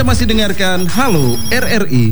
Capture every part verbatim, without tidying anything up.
masih dengarkan Halo R R I.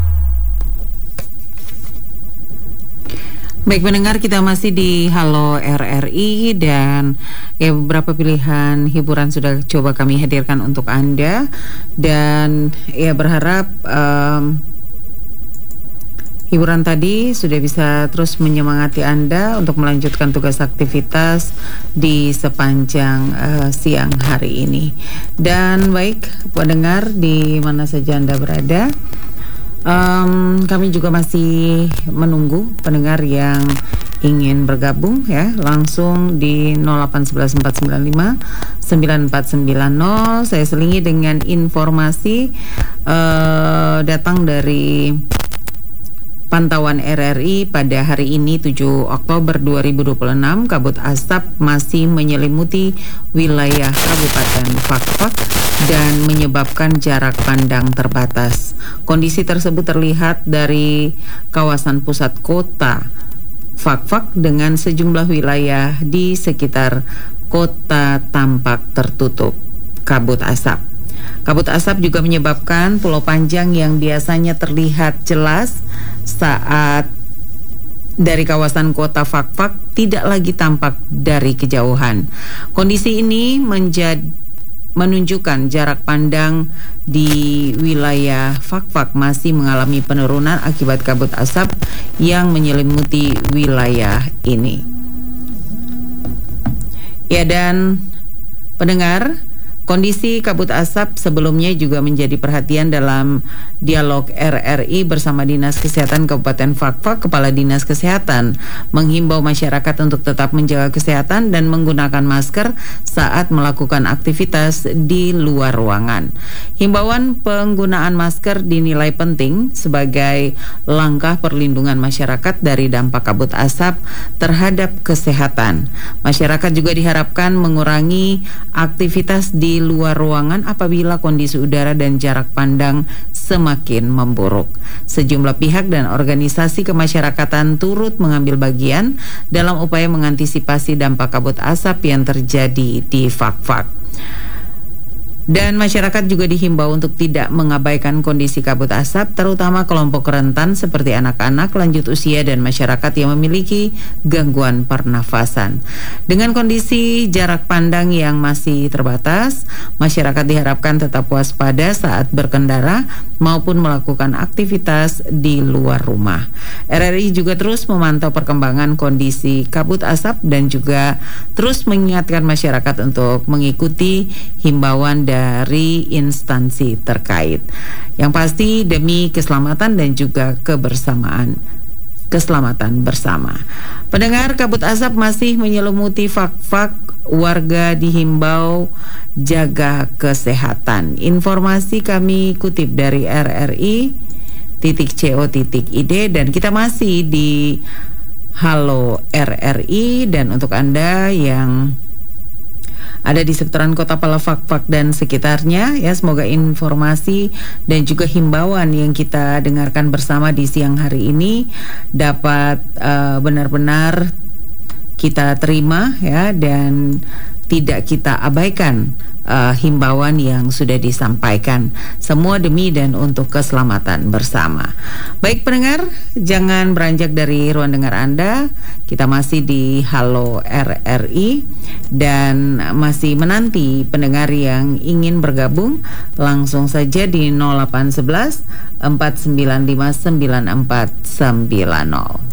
Baik pendengar, kita masih di Halo R R I dan ya beberapa pilihan hiburan sudah coba kami hadirkan untuk Anda dan ya berharap um, hiburan tadi sudah bisa terus menyemangati Anda untuk melanjutkan tugas aktivitas di sepanjang uh, siang hari ini. Dan baik pendengar di mana saja Anda berada, um, kami juga masih menunggu pendengar yang ingin bergabung ya langsung di nol delapan satu satu empat sembilan lima sembilan empat sembilan nol. Saya selingi dengan informasi uh, datang dari pantauan R R I pada hari ini tujuh Oktober dua ribu dua puluh enam. Kabut asap masih menyelimuti wilayah Kabupaten Fakfak dan menyebabkan jarak pandang terbatas. Kondisi tersebut terlihat dari kawasan pusat kota Fakfak dengan sejumlah wilayah di sekitar kota tampak tertutup kabut asap. Kabut asap juga menyebabkan Pulau Panjang yang biasanya terlihat jelas saat dari kawasan kota Fakfak tidak lagi tampak dari kejauhan. Kondisi ini menjadi menunjukkan jarak pandang di wilayah Fakfak masih mengalami penurunan akibat kabut asap yang menyelimuti wilayah ini. Ya, dan pendengar, kondisi kabut asap sebelumnya juga menjadi perhatian dalam dialog R R I bersama Dinas Kesehatan Kabupaten Fakfak. Kepala Dinas Kesehatan menghimbau masyarakat untuk tetap menjaga kesehatan dan menggunakan masker saat melakukan aktivitas di luar ruangan. Himbauan penggunaan masker dinilai penting sebagai langkah perlindungan masyarakat dari dampak kabut asap terhadap kesehatan. Masyarakat juga diharapkan mengurangi aktivitas di luar ruangan apabila kondisi udara dan jarak pandang semakin memburuk. Sejumlah pihak dan organisasi kemasyarakatan turut mengambil bagian dalam upaya mengantisipasi dampak kabut asap yang terjadi di Fakfak. Dan masyarakat juga dihimbau untuk tidak mengabaikan kondisi kabut asap, terutama kelompok rentan seperti anak-anak, lanjut usia, dan masyarakat yang memiliki gangguan pernafasan. Dengan kondisi jarak pandang yang masih terbatas, masyarakat diharapkan tetap waspada saat berkendara maupun melakukan aktivitas di luar rumah. R R I juga terus memantau perkembangan kondisi kabut asap dan juga terus mengingatkan masyarakat untuk mengikuti himbauan dan dari instansi terkait. Yang pasti demi keselamatan dan juga kebersamaan. Keselamatan bersama. Pendengar, kabut asap masih menyelimuti Fakfak. Warga dihimbau jaga kesehatan. Informasi kami kutip dari R R I titik co titik id dan kita masih di Halo R R I. Dan untuk Anda yang ada di sekitaran kota Palafakfak dan sekitarnya, ya semoga informasi dan juga himbauan yang kita dengarkan bersama di siang hari ini dapat uh, benar-benar kita terima ya dan tidak kita abaikan uh, himbauan yang sudah disampaikan, semua demi dan untuk keselamatan bersama. Baik pendengar, jangan beranjak dari ruang dengar Anda. Kita masih di Halo R R I dan masih menanti pendengar yang ingin bergabung. Langsung saja di nol delapan satu satu empat sembilan lima sembilan empat sembilan nol.